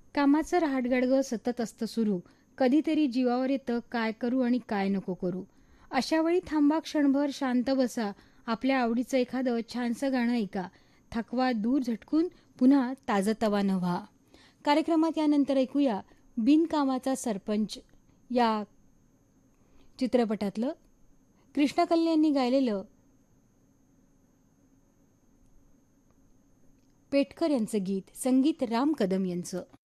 कामाचं रहाटगाडगं सतत असतं सुरू. कधीतरी जीवावर येतं काय करू आणि काय नको करू. अशा वेळी थांबा क्षणभर, शांत बसा. आपल्या आवडीचं एखादं छानसं गाणं ऐका. थकवा दूर झटकून पुन्हा ताजंतवानं व्हा. कार्यक्रमात यानंतर ऐकूया बिनकामाचा सरपंच या चित्रपटातलं कृष्णा कल्ले यांनी गायलेलं पेटकर यांचं गीत, संगीत राम कदम यांचं.